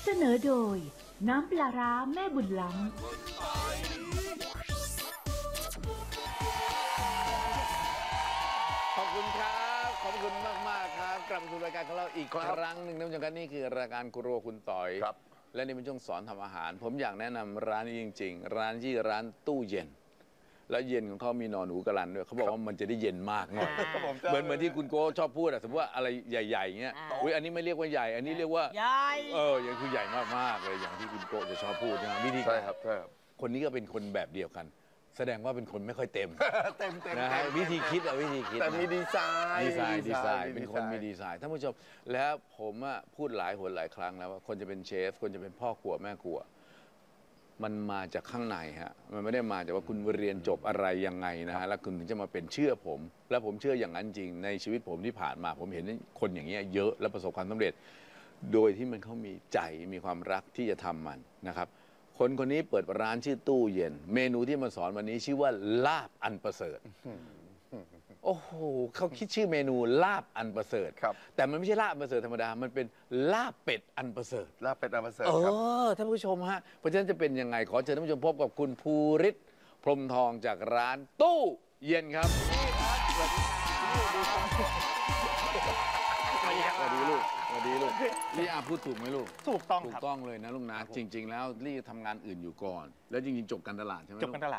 สนอโดยน้ำปลาร้าแม่บุญล้ำขอบคุณครับขอบคุณมากครับกลับมาสู่รายการของเราอีกครั้งหนึ่งท่านผู้ชมครับนี่คือรายการครัวคุณต่อยและนี่เป็นช่วงสอนทำอาหารผมอยากแนะนำร้านนี้จริงๆร้านที่ร้านตู้เย็นแล้วเย็นของเขามีนอนหนูกระลันด้วยเขาบอกว่ามันจะได้เย็นมากหน่อยเหมือนที่คุณโก้ชอบพูดอะสมมติว่าอะไรใหญ่ๆเงี้ยอุ้ยอันนี้ไม่เรียกว่าใหญ่อันนี้เรียกว่าใหญ่อย่างคือใหญ่มากๆเลยอย่างที่คุณโก้จะชอบพูดนะวิธีการคนนี้ก็เป็นคนแบบเดียวกันแสดงว่าเป็นคนไม่ค่อยเต็มนะฮะวิธีคิดแต่มีดีไซน์เป็นคนมีดีไซน์ท่านผู้ชมแล้วผมพูดหลายหนหลายครั้งแล้วว่าคนจะเป็นเชฟคนจะเป็นพ่อครัวแม่ครัวมันมาจากข้างในฮะมันไม่ได้มาจากว่าคุณเรียนจบอะไรยังไงนะฮะแล้วคุณถึงจะมาเป็นเชื่อผมแล้วผมเชื่ออย่างนั้นจริงในชีวิตผมที่ผ่านมาผมเห็นคนอย่างเงี้ยเยอะและประสบความสำเร็จโดยที่เขามีใจมีความรักที่จะทำมันนะครับคนนี้เปิดร้านชื่อตู้เย็นเมนูที่มาสอนวันนี้ชื่อว่าลาบอันประเสริฐโอ้โหเขาคิดชื่อเมนูลาบอันประเสริฐแต่มันไม่ใช่ลาบอันประเสริฐธรรมดามันเป็นลาบเป็ดอันประเสริฐลาบเป็ดอันประเสริฐครับท่านผู้ชมฮะเพราะฉะนั้นจะเป็นยังไงขอเชิญท่านผู้ชมพบกับคุณภูริศพรหมทองจากร้านตู้เย็นครับสวัสดีลูกลี่อาพูดถูกไหมลูกถูกต้องครับถูกต้องเลยนะลูกนะจริงๆแล้วลี่ทำงานอื่นอยู่ก่อนแล้วจริงๆจบการตลาดใช่ไหมจบการตลาด